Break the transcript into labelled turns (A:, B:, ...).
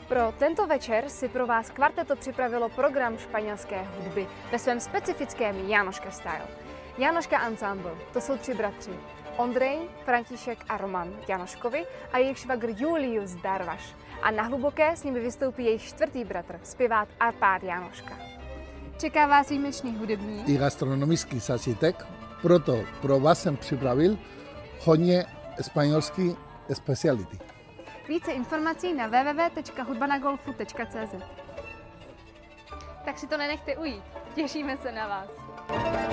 A: Pro tento večer si pro vás kvarteto připravilo program španělské hudby ve svém specifickém Jánoška style. Jánoška Ensemble, to jsou 3 bratři. Ondrej, František a Roman Janoškovi a jejich švagr Julius Darvaš. A na Hluboké s nimi vystoupí jejich 4. bratr, zpěvák Arpád Janoška. Čeká vás výjimečný hudební
B: i gastronomický zážitek, proto pro vás jsem připravil hodně španělský speciality.
A: Více informací na www.hudbanagolfu.cz. Tak si to nenechte ujít. Těšíme se na vás.